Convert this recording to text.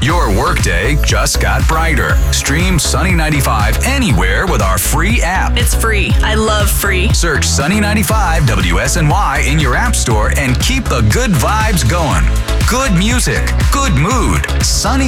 Your workday just got brighter. Stream Sunny 95 anywhere with our free app. It's free. I love free. Search Sunny 95 WSNY in your app store and keep the good vibes going. Good music, good mood. Sunny